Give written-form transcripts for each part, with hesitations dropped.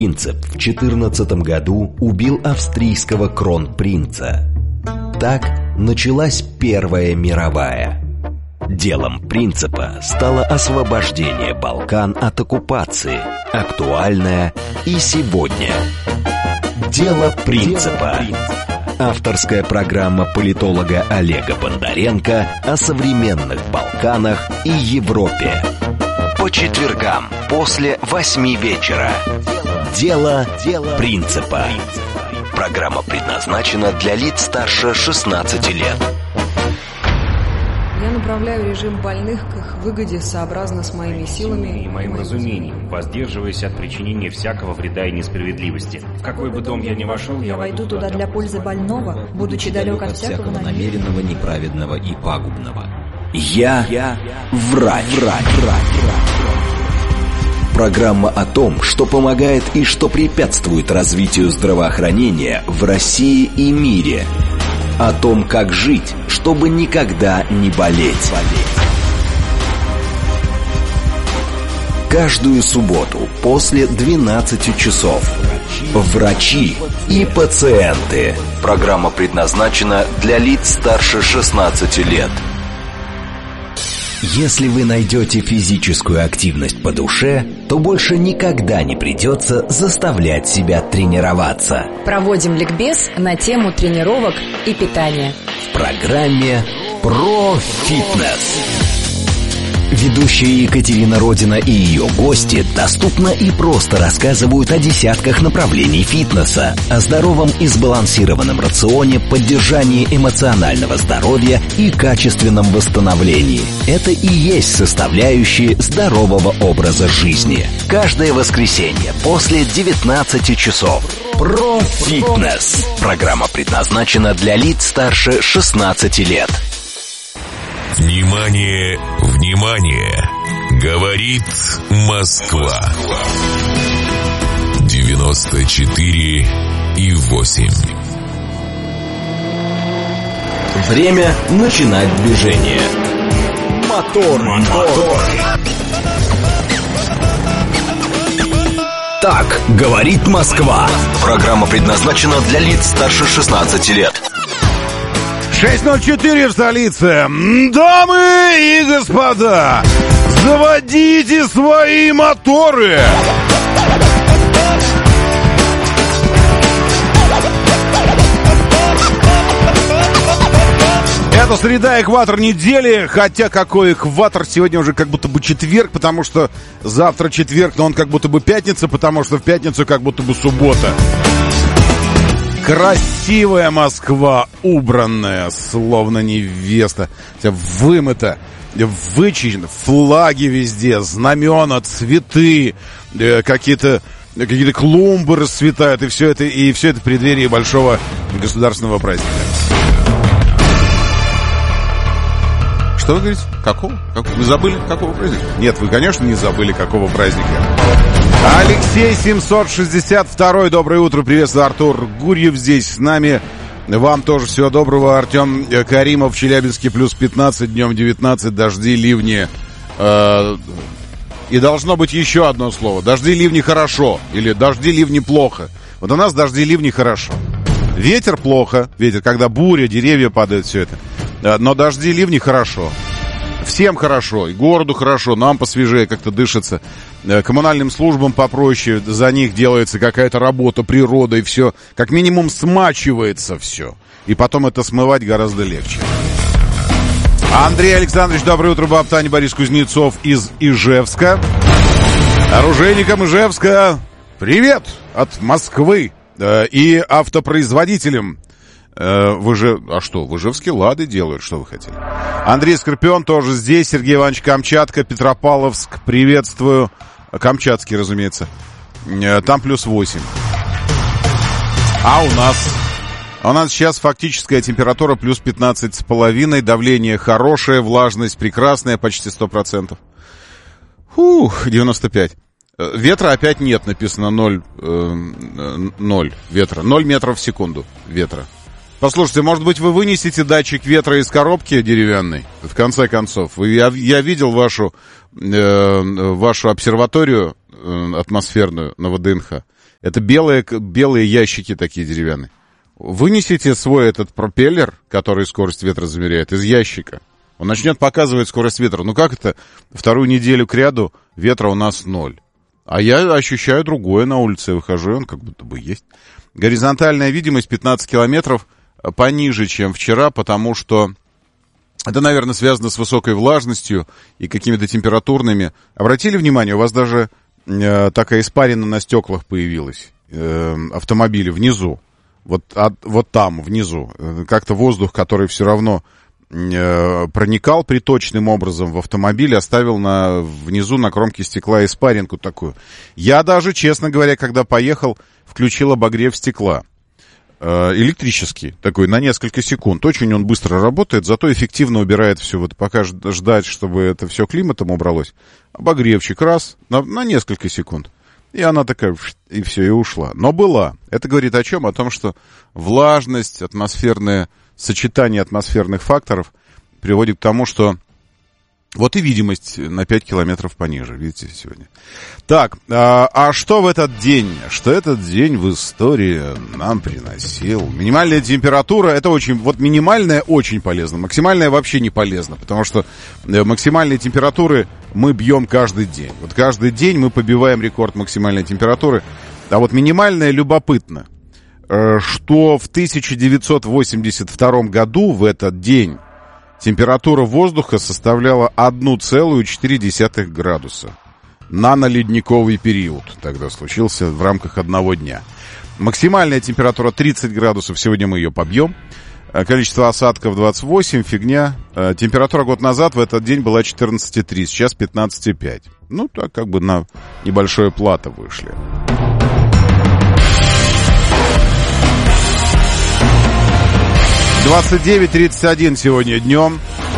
Принцип в 14 году убил австрийского кронпринца. Так началась Первая мировая. Делом Принципа стало освобождение Балкан от оккупации, актуальное и сегодня. Дело Принципа. Авторская программа политолога Олега Бондаренко о современных Балканах и Европе. По четвергам после 8 вечера. Дело Принципа. Программа предназначена для лиц старше 16 лет. Я направляю режим больных к их выгоде сообразно с моими силами и моим разумением, воздерживаясь от причинения всякого вреда и несправедливости. В какой бы дом я ни вошел, я войду туда для пользы больного, будучи далек от всякого намеренного, неправедного и пагубного. Я врач. Программа о том, что помогает и что препятствует развитию здравоохранения в России и мире. О том, как жить, чтобы никогда не болеть. Каждую субботу после 12 часов. Врачи и пациенты. Программа предназначена для лиц старше 16 лет. Если вы найдете физическую активность по душе, то больше никогда не придется заставлять себя тренироваться. Проводим ликбез на тему тренировок и питания. В программе «Про фитнес». Ведущая Екатерина Родина и ее гости доступно и просто рассказывают о десятках направлений фитнеса, о здоровом и сбалансированном рационе, поддержании эмоционального здоровья и качественном восстановлении. Это и есть составляющие здорового образа жизни. Каждое воскресенье после 19 часов. Про фитнес. Программа предназначена для лиц старше 16 лет. Внимание, внимание! Говорит Москва. 94,8. Время начинать движение. Мотор. Так говорит Москва. Программа предназначена для лиц старше 16 лет. 6:04 в столице. Дамы и господа, заводите свои моторы. Это среда, экватор недели. Хотя какой экватор, сегодня уже как будто бы четверг, потому что завтра четверг, но он как будто бы пятница, потому что в пятницу как будто бы суббота. Красивая Москва, убранная, словно невеста, вымыта, вычищена, флаги везде, знамена, цветы, какие-то клумбы расцветают, и все это в преддверии большого государственного праздника. Что вы говорите? Какого? Вы забыли, какого праздника? Нет, вы, конечно, не забыли, какого праздника. Алексей 762, доброе утро, приветствую, Артур Гурьев здесь с нами, вам тоже всего доброго, Артем Каримов в Челябинске плюс 15, днем 19, дожди, ливни, и должно быть еще одно слово, дожди, ливни хорошо, или дожди, ливни плохо, вот у нас дожди, ливни хорошо, ветер плохо, ветер, когда буря, деревья падают, все это, но дожди, ливни хорошо. Всем хорошо, и городу хорошо, нам посвежее как-то дышится, коммунальным службам попроще, за них делается какая-то работа, природа, и все, как минимум смачивается все, и потом это смывать гораздо легче. Андрей Александрович, доброе утро, баб Таня, Борис Кузнецов из Ижевска. Оружейникам Ижевска привет от Москвы и автопроизводителям. А что, в Ижевске лады делают, что вы хотели. Андрей Скорпион тоже здесь, Сергей Иванович Камчатка, Петропавловск, приветствую. Камчатский, разумеется. Там плюс 8. А у нас сейчас фактическая температура плюс 15,5, давление хорошее, влажность прекрасная, почти 100%. 95. Ветра опять нет, написано 0 ветра, 0 метров в секунду ветра. Послушайте, может быть, вы вынесете датчик ветра из коробки деревянной? В конце концов, я видел вашу обсерваторию атмосферную на ВДНХ. Это белые ящики такие деревянные. Вынесите свой этот пропеллер, который скорость ветра замеряет, из ящика. Он начнет показывать скорость ветра. Ну как это? Вторую неделю кряду ветра у нас 0. А я ощущаю другое на улице. Я выхожу, и он как будто бы есть. Горизонтальная видимость 15 километров пониже, чем вчера, потому что это, наверное, связано с высокой влажностью и какими-то температурными. Обратили внимание, у вас даже такая испарина на стеклах появилась. Автомобиля внизу. Вот там, внизу. Как-то воздух, который все равно проникал приточным образом в автомобиль, оставил внизу на кромке стекла испаринку такую. Я даже, честно говоря, когда поехал, включил обогрев стекла. Электрический, такой, на несколько секунд. Очень он быстро работает, зато эффективно убирает все. Вот пока ждать, чтобы это все климатом убралось. Обогревчик раз, на несколько секунд. И она такая, и все, и ушла. Но была. Это говорит о чем? О том, что влажность, атмосферное сочетание атмосферных факторов приводит к тому, что вот и видимость на 5 километров пониже, видите, сегодня. Так, а что в этот день? Что этот день в истории нам приносил? Минимальная температура, это очень, вот минимальная очень полезна, максимальная вообще не полезна, потому что максимальные температуры мы бьем каждый день. Вот каждый день мы побиваем рекорд максимальной температуры, а вот минимальная любопытно, что в 1982 году в этот день температура воздуха составляла 1,4 градуса. Наноледниковый период тогда случился в рамках одного дня. Максимальная температура 30 градусов, сегодня мы ее побьем. Количество осадков 28, фигня. Температура год назад в этот день была 14,3, сейчас 15,5. Ну, так как бы на небольшое плато вышли. (29:31) сегодня днем.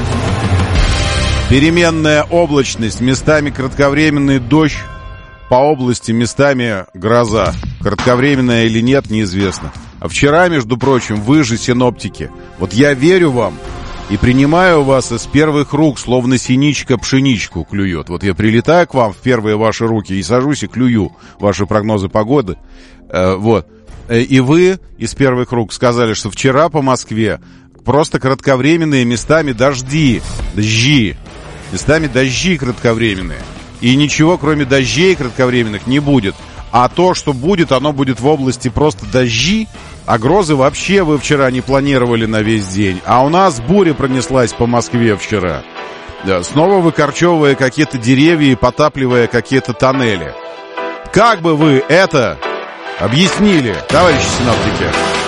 Переменная облачность, местами кратковременный дождь, по области местами гроза. Кратковременная или нет, неизвестно. А вчера, между прочим, вы же синоптики. Вот я верю вам и принимаю вас из первых рук, словно синичка пшеничку клюет. Вот я прилетаю к вам в первые ваши руки и сажусь и клюю ваши прогнозы погоды. Вот. И вы из первых рук сказали, что вчера по Москве просто кратковременные местами дожди, местами дожди кратковременные. И ничего, кроме дождей кратковременных, не будет. А то, что будет, оно будет в области просто дожди, а грозы вообще вы вчера не планировали на весь день. А у нас буря пронеслась по Москве вчера. Да, снова выкорчевывая какие-то деревья и потапливая какие-то тоннели. Как бы вы это объяснили, товарищи синоптики?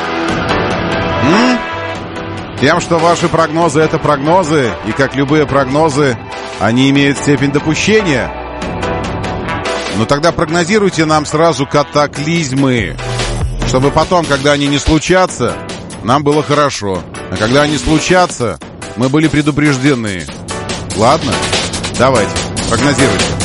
Тем, что ваши прогнозы — это прогнозы, и как любые прогнозы, они имеют степень допущения. Но тогда прогнозируйте нам сразу катаклизмы, чтобы потом, когда они не случатся, нам было хорошо. А когда они случатся, мы были предупреждены. Ладно? Давайте, прогнозируйте.